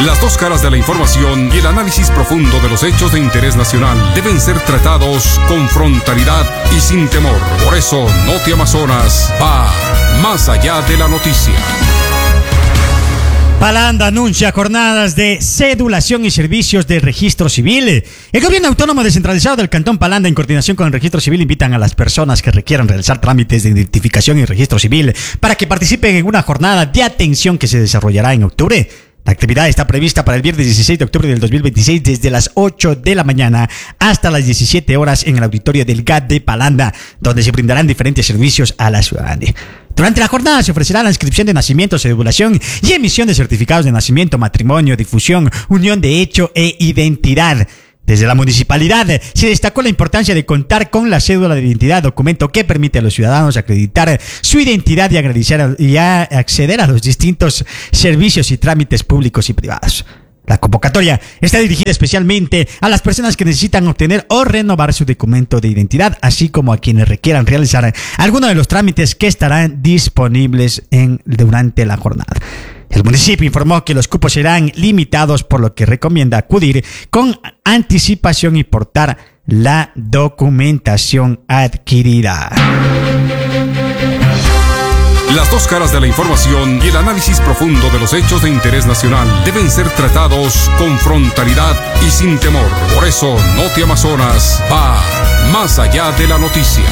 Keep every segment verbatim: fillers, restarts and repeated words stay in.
Las dos caras de la información y el análisis profundo de los hechos de interés nacional deben ser tratados con frontalidad y sin temor. Por eso, Noti Amazonas va más allá de la noticia. Palanda anuncia jornadas de cedulación y servicios de registro civil. El gobierno autónomo descentralizado del Cantón Palanda, en coordinación con el registro civil, invitan a las personas que requieran realizar trámites de identificación y registro civil para que participen en una jornada de atención que se desarrollará en octubre. La actividad está prevista para el viernes dieciséis de octubre del dos mil veintiséis desde las ocho de la mañana hasta las diecisiete horas en el auditorio del G A T de Palanda, donde se brindarán diferentes servicios a la ciudadanía. Durante la jornada se ofrecerá la inscripción de nacimiento, cedulación y emisión de certificados de nacimiento, matrimonio, difusión, unión de hecho e identidad. Desde la municipalidad se destacó la importancia de contar con la cédula de identidad, documento que permite a los ciudadanos acreditar su identidad y, agradecer y a acceder a los distintos servicios y trámites públicos y privados. La convocatoria está dirigida especialmente a las personas que necesitan obtener o renovar su documento de identidad, así como a quienes requieran realizar alguno de los trámites que estarán disponibles en, durante la jornada. El municipio informó que los cupos serán limitados, por lo que recomienda acudir con anticipación y portar la documentación adquirida. Las dos caras de la información y el análisis profundo de los hechos de interés nacional deben ser tratados con frontalidad y sin temor. Por eso, Noti Amazonas va más allá de la noticia.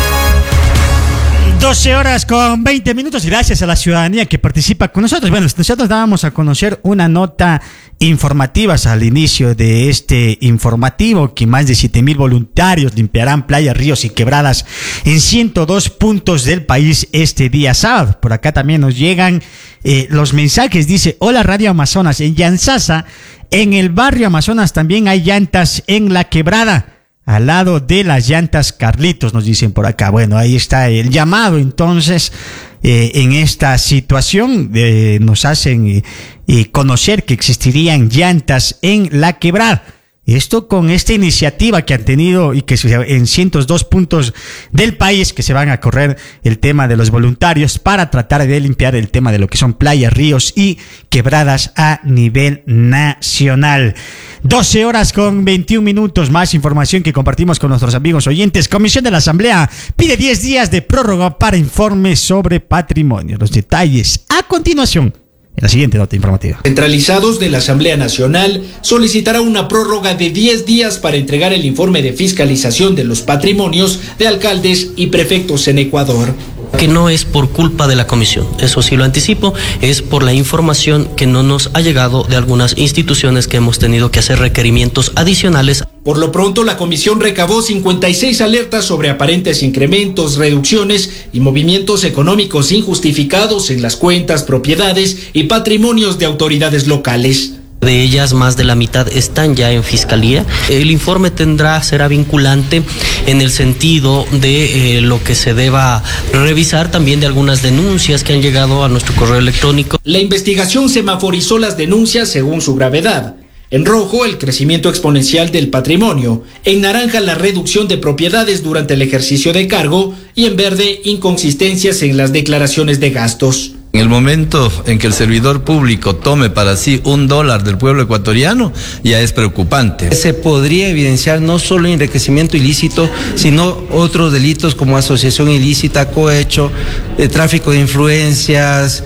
doce horas con veinte minutos y gracias a la ciudadanía que participa con nosotros. Bueno, nosotros dábamos a conocer una nota informativa al inicio de este informativo, que más de siete mil voluntarios limpiarán playas, ríos y quebradas en ciento dos puntos del país este día sábado. Por acá también nos llegan eh, los mensajes. Dice: hola Radio Amazonas, en Yanzasa, en el barrio Amazonas también hay llantas en la quebrada, al lado de las llantas Carlitos, nos dicen por acá. Bueno, ahí está el llamado. Entonces, eh, en esta situación eh, nos hacen eh, eh, conocer que existirían llantas en la quebrada. Esto con esta iniciativa que han tenido y que en ciento dos puntos del país, que se van a correr el tema de los voluntarios para tratar de limpiar el tema de lo que son playas, ríos y quebradas a nivel nacional. doce horas con veintiún minutos. Más información que compartimos con nuestros amigos oyentes. Comisión de la Asamblea pide diez días de prórroga para informes sobre patrimonio. Los detalles a continuación en la siguiente nota informativa. Centralizados de la Asamblea Nacional solicitará una prórroga de diez días para entregar el informe de fiscalización de los patrimonios de alcaldes y prefectos en Ecuador. Que no es por culpa de la comisión, eso sí lo anticipo, es por la información que no nos ha llegado de algunas instituciones que hemos tenido que hacer requerimientos adicionales. Por lo pronto, la comisión recabó cincuenta y seis alertas sobre aparentes incrementos, reducciones y movimientos económicos injustificados en las cuentas, propiedades y patrimonios de autoridades locales. De ellas, más de la mitad están ya en fiscalía. El informe tendrá, será vinculante en el sentido de eh, lo que se deba revisar, también de algunas denuncias que han llegado a nuestro correo electrónico. La investigación semaforizó las denuncias según su gravedad. En rojo, el crecimiento exponencial del patrimonio. En naranja, la reducción de propiedades durante el ejercicio de cargo. Y en verde, inconsistencias en las declaraciones de gastos. En el momento en que el servidor público tome para sí un dólar del pueblo ecuatoriano, ya es preocupante. Se podría evidenciar no solo enriquecimiento ilícito, sino otros delitos como asociación ilícita, cohecho, eh, tráfico de influencias,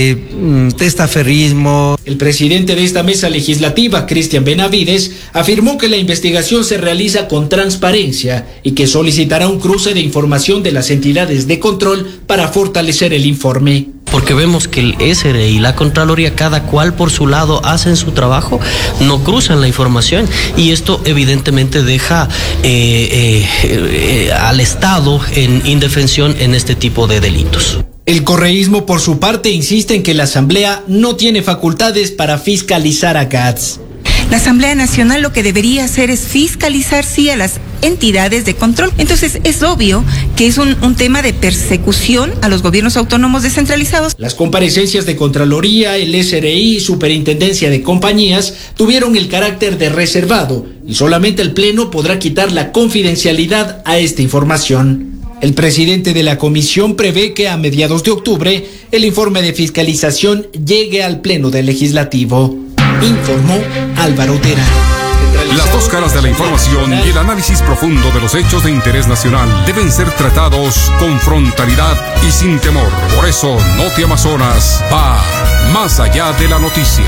eh, testaferrismo. El presidente de esta mesa legislativa, Cristian Benavides, afirmó que la investigación se realiza con transparencia y que solicitará un cruce de información de las entidades de control para fortalecer el informe. Porque vemos que el S R I y la Contraloría, cada cual por su lado, hacen su trabajo, no cruzan la información, y esto evidentemente deja eh, eh, eh, al Estado en indefensión en este tipo de delitos. El correísmo, por su parte, insiste en que la Asamblea no tiene facultades para fiscalizar a G A T S. La Asamblea Nacional lo que debería hacer es fiscalizar, sí, a las entidades de control. Entonces, es obvio que es un, un tema de persecución a los gobiernos autónomos descentralizados. Las comparecencias de Contraloría, el S R I y Superintendencia de Compañías tuvieron el carácter de reservado y solamente el Pleno podrá quitar la confidencialidad a esta información. El presidente de la comisión prevé que a mediados de octubre el informe de fiscalización llegue al Pleno del Legislativo. Informó Álvaro Terán. Las dos caras de la información y el análisis profundo de los hechos de interés nacional deben ser tratados con frontalidad y sin temor. Por eso, Noti Amazonas va más allá de la noticia.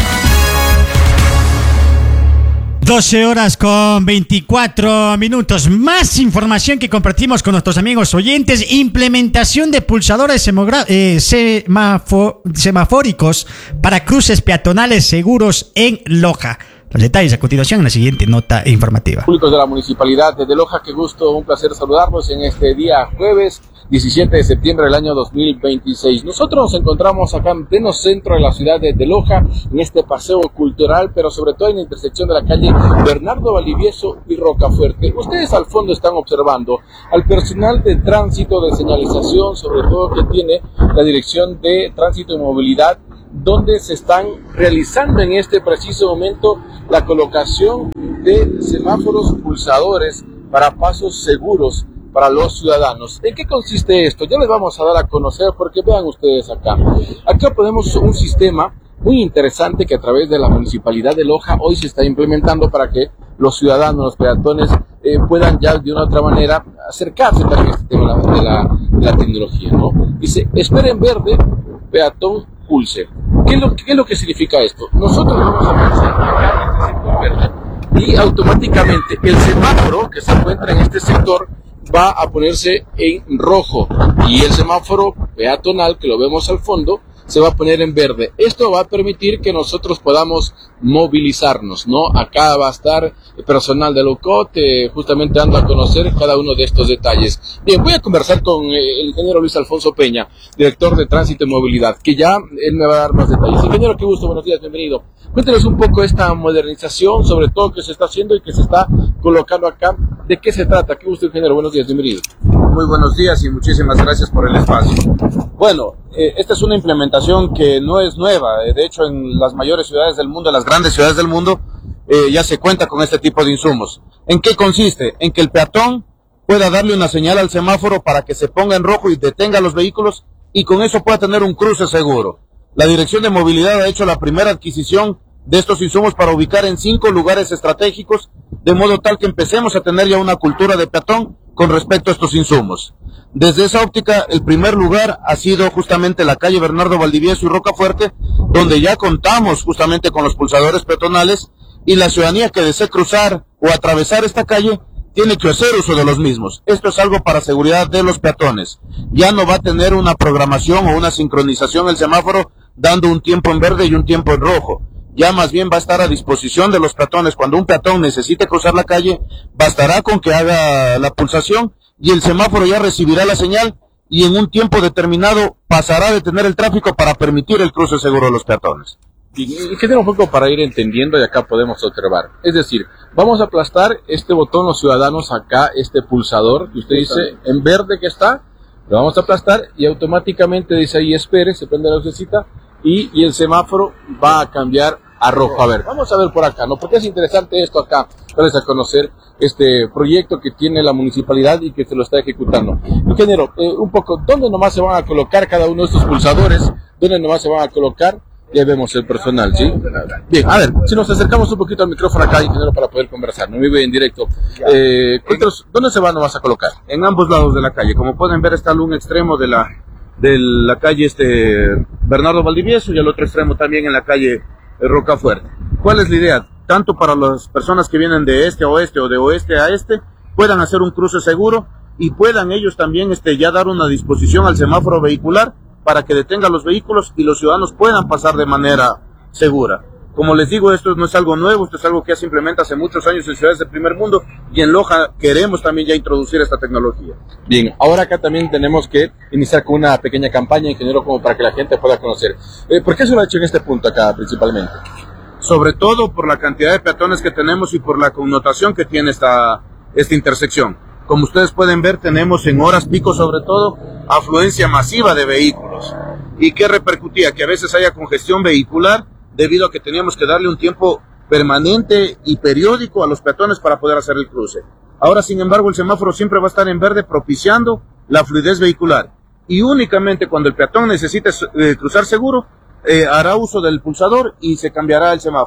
doce horas con veinticuatro minutos. Más información que compartimos con nuestros amigos oyentes. Implementación de pulsadores semogra- eh, semafo- semafóricos para cruces peatonales seguros en Loja. Los detalles a continuación en la siguiente nota informativa. Públicos de la Municipalidad de Loja, qué gusto, un placer saludarlos en este día jueves diecisiete de septiembre del año dos mil veintiséis. Nosotros nos encontramos acá en pleno centro de la ciudad de, de Loja, en este paseo cultural, pero sobre todo en la intersección de la calle Bernardo Valdivieso y Rocafuerte. Ustedes al fondo están observando al personal de tránsito, de señalización, sobre todo que tiene la Dirección de Tránsito y Movilidad, donde se están realizando en este preciso momento la colocación de semáforos pulsadores para pasos seguros para los ciudadanos. ¿En qué consiste esto? Ya les vamos a dar a conocer porque vean ustedes acá. Acá ponemos un sistema muy interesante que a través de la Municipalidad de Loja hoy se está implementando para que los ciudadanos, los peatones, eh, puedan ya de una u otra manera acercarse también a este tema de la, de la tecnología, ¿no? Dice, espera en verde, peatón pulse. ¿Qué es lo, qué es lo que significa esto? Nosotros vamos a pasar acá en este sector verde y automáticamente el semáforo que se encuentra en este sector va a ponerse en rojo y el semáforo peatonal que lo vemos al fondo se va a poner en verde. Esto va a permitir que nosotros podamos movilizarnos, ¿no? Acá va a estar el personal de Locot, eh, justamente dando a conocer cada uno de estos detalles. Bien, voy a conversar con eh, el ingeniero Luis Alfonso Peña, director de Tránsito y Movilidad, que ya él me va a dar más detalles. Ingeniero, qué gusto, buenos días, bienvenido. Cuéntenos un poco esta modernización, sobre todo que se está haciendo y que se está colocando acá. ¿De qué se trata? Qué gusto, ingeniero, buenos días, bienvenido. Muy buenos días y muchísimas gracias por el espacio. Bueno, eh, esta es una implementación que no es nueva. Eh, de hecho, en las mayores ciudades del mundo, las grandes ciudades del mundo, eh, ya se cuenta con este tipo de insumos. ¿En qué consiste? En que el peatón pueda darle una señal al semáforo para que se ponga en rojo y detenga los vehículos y con eso pueda tener un cruce seguro. La Dirección de Movilidad ha hecho la primera adquisición de estos insumos para ubicar en cinco lugares estratégicos, de modo tal que empecemos a tener ya una cultura de peatón con respecto a estos insumos. Desde esa óptica, el primer lugar ha sido justamente la calle Bernardo Valdivieso y Rocafuerte, donde ya contamos justamente con los pulsadores peatonales y la ciudadanía que desee cruzar o atravesar esta calle tiene que hacer uso de los mismos. Esto es algo para seguridad de los peatones. Ya no va a tener una programación o una sincronización el semáforo dando un tiempo en verde y un tiempo en rojo. Ya más bien va a estar a disposición de los peatones. Cuando un peatón necesite cruzar la calle, bastará con que haga la pulsación y el semáforo ya recibirá la señal y en un tiempo determinado pasará a detener el tráfico para permitir el cruce seguro de los peatones. Y que tengo un poco para ir entendiendo y acá podemos observar. Es decir, vamos a aplastar este botón los ciudadanos acá, este pulsador que usted dice en verde que está, lo vamos a aplastar y automáticamente dice ahí espere, se prende la lucecita y, y el semáforo va a cambiar a rojo. A ver, vamos a ver por acá, ¿no? Porque es interesante esto acá, darles a conocer este proyecto que tiene la municipalidad y que se lo está ejecutando. Ingeniero, eh, un poco, ¿dónde nomás se van a colocar cada uno de estos pulsadores? ¿Dónde nomás se van a colocar? Ya vemos el personal, ¿sí? Bien, a ver, si nos acercamos un poquito al micrófono acá, ingeniero, para poder conversar, no me voy en directo. Eh, cuéntanos, ¿dónde se van nomás a colocar? En ambos lados de la calle. Como pueden ver, está al un extremo de la, de la calle este Bernardo Valdivieso y al otro extremo también en la calle Rocafuerte. ¿Cuál es la idea? Tanto para las personas que vienen de este a oeste o de oeste a este, puedan hacer un cruce seguro y puedan ellos también este, ya dar una disposición al semáforo vehicular para que detenga los vehículos y los ciudadanos puedan pasar de manera segura. Como les digo, esto no es algo nuevo, esto es algo que ya se implementa hace muchos años en ciudades del primer mundo y en Loja queremos también ya introducir esta tecnología. Bien, ahora acá también tenemos que iniciar con una pequeña campaña, ingeniero, como para que la gente pueda conocer. Eh, ¿Por qué se lo ha hecho en este punto acá principalmente? Sobre todo por la cantidad de peatones que tenemos y por la connotación que tiene esta, esta intersección. Como ustedes pueden ver, tenemos en horas pico sobre todo afluencia masiva de vehículos. ¿Y qué repercutía? Que a veces haya congestión vehicular debido a que teníamos que darle un tiempo permanente y periódico a los peatones para poder hacer el cruce. Ahora, sin embargo, el semáforo siempre va a estar en verde propiciando la fluidez vehicular. Y únicamente cuando el peatón necesite eh, cruzar seguro, eh, hará uso del pulsador y se cambiará el semáforo.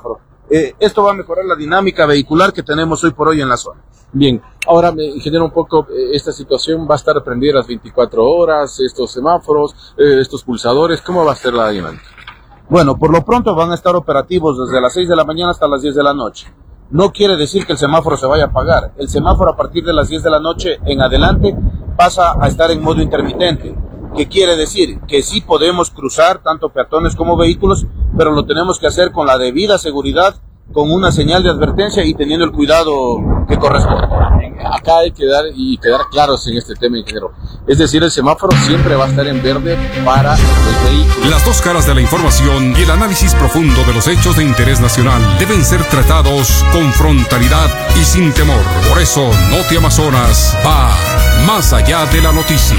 Eh, esto va a mejorar la dinámica vehicular que tenemos hoy por hoy en la zona. Bien, ahora me genera un poco, eh, esta situación va a estar prendida las veinticuatro horas, estos semáforos, eh, estos pulsadores, ¿cómo va a ser la dinámica? Bueno, por lo pronto van a estar operativos desde las seis de la mañana hasta las diez de la noche. No quiere decir que el semáforo se vaya a apagar. El semáforo a partir de las diez de la noche en adelante pasa a estar en modo intermitente. ¿Qué quiere decir? Que sí podemos cruzar tanto peatones como vehículos, pero lo tenemos que hacer con la debida seguridad, con una señal de advertencia y teniendo el cuidado que corresponde. Acá hay que dar y quedar claros en este tema, ingeniero. Es decir, el semáforo siempre va a estar en verde para los vehículos. Las dos caras de la información y el análisis profundo de los hechos de interés nacional deben ser tratados con frontalidad y sin temor. Por eso, Noti Amazonas va más allá de la noticia.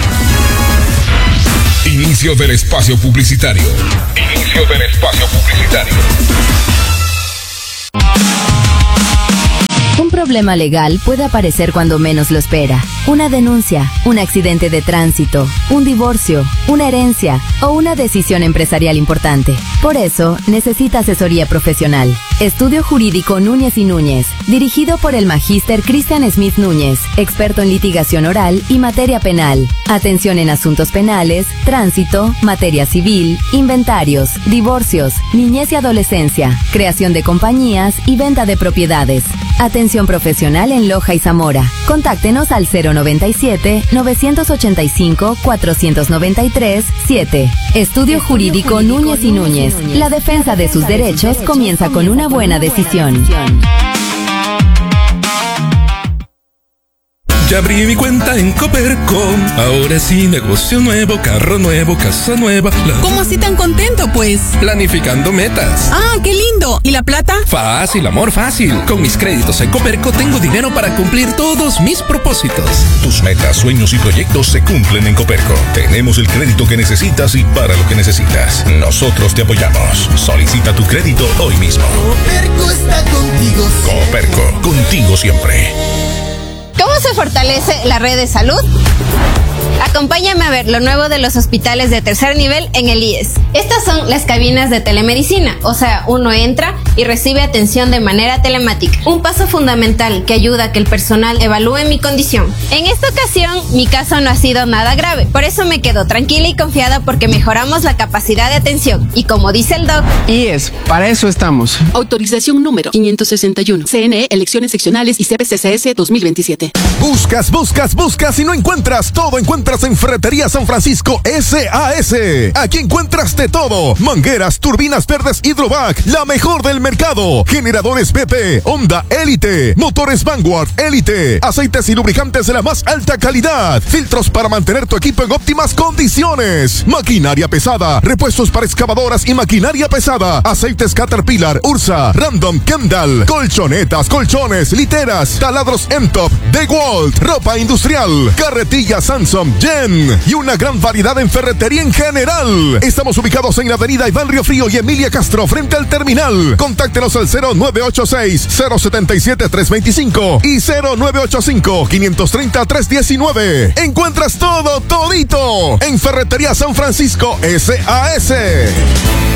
Inicio del espacio publicitario. Inicio del espacio publicitario. Un problema legal puede aparecer cuando menos lo espera. Una denuncia, un accidente de tránsito, un divorcio, una herencia o una decisión empresarial importante. Por eso, necesita asesoría profesional. Estudio Jurídico Núñez y Núñez, dirigido por el magíster Cristian Smith Núñez, experto en litigación oral y materia penal. Atención en asuntos penales, tránsito, materia civil, inventarios, divorcios, niñez y adolescencia, creación de compañías y venta de propiedades. Atención profesional en Loja y Zamora. Contáctenos al cero noventa y siete, novecientos ochenta y cinco, cuatrocientos noventa y tres, siete. Estudio Jurídico Núñez y Núñez. La defensa de sus derechos comienza con una buena decisión. Ya abrí mi cuenta en Coperco. Ahora sí, negocio nuevo, carro nuevo, casa nueva. La... ¿Cómo así tan contento, pues? Planificando metas. Ah, qué lindo. ¿Y la plata? Fácil, amor, fácil. Con mis créditos en Coperco tengo dinero para cumplir todos mis propósitos. Tus metas, sueños y proyectos se cumplen en Coperco. Tenemos el crédito que necesitas y para lo que necesitas. Nosotros te apoyamos. Solicita tu crédito hoy mismo. Coperco está contigo siempre. Coperco, contigo siempre. ¿Cómo se fortalece la red de salud? Acompáñame a ver lo nuevo de los hospitales de tercer nivel en el I E S. Estas son las cabinas de telemedicina, o sea, uno entra y recibe atención de manera telemática. Un paso fundamental que ayuda a que el personal evalúe mi condición. En esta ocasión, mi caso no ha sido nada grave, por eso me quedo tranquila y confiada porque mejoramos la capacidad de atención. Y como dice el doc, I E S, para eso estamos. Autorización número quinientos sesenta y uno. C N E, elecciones seccionales y C P C C S dos mil veintisiete. Buscas, buscas, buscas y no encuentras. Todo encuentras en Ferretería San Francisco S A S. Aquí encuentras de todo: mangueras, turbinas verdes Hydrovac, la mejor del mercado, generadores B P, Honda Elite, motores Vanguard Elite, aceites y lubricantes de la más alta calidad, filtros para mantener tu equipo en óptimas condiciones, maquinaria pesada, repuestos para excavadoras y maquinaria pesada, aceites Caterpillar, Ursa, Random, Kendall, colchonetas, colchones, literas, taladros M-Top, DeWalt, ropa industrial, carretillas Samsung, Gen y una gran variedad en ferretería en general. Estamos ubicados en la avenida Iván Río Frío y Emilia Castro frente al terminal. Contáctenos al cero nueve ocho seis, cero siete siete, tres dos cinco y cero nueve ocho cinco, cinco tres cero, tres uno nueve. Encuentras todo, todito en Ferretería San Francisco S A S.